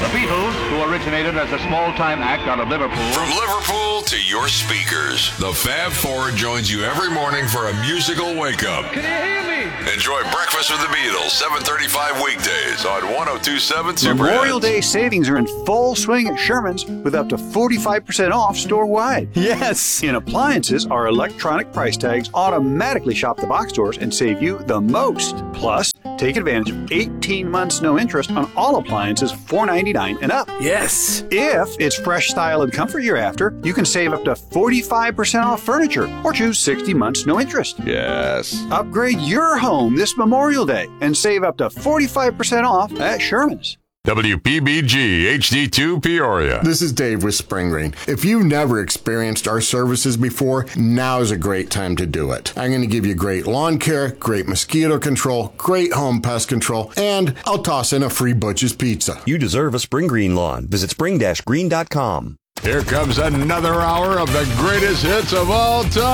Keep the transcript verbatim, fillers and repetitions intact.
The Beatles, who originated as a small-time act out of Liverpool. From Liverpool to your speakers, the Fab Four joins you every morning for a musical wake-up. Can you hear me? Enjoy Breakfast with the Beatles, seven thirty-five weekdays on one oh two point seven Super Memorial Hits. Day savings are in full swing at Sherman's with up to forty-five percent off store-wide. Yes! In appliances, our electronic price tags automatically shop the box stores and save you the most. Plus, take advantage of eighteen months no interest on all appliances, four ninety-nine and up. Yes! If it's fresh style and comfort you're after, you can save up to forty-five percent off furniture or choose sixty months no interest. Yes. Upgrade your home this Memorial Day and save up to forty-five percent off at Sherman's. W P B G H D two Peoria. This is Dave with Spring Green. If you've never experienced our services before, now is a great time to do it. I'm going to give you great lawn care, great mosquito control, great home pest control, and I'll toss in a free Butch's Pizza. You deserve a Spring Green lawn. Visit spring green dot com. Here comes another hour of the greatest hits of all time.